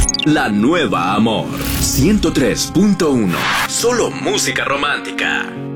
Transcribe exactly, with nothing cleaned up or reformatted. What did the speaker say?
La nueva Amor ciento tres punto uno. Solo música romántica.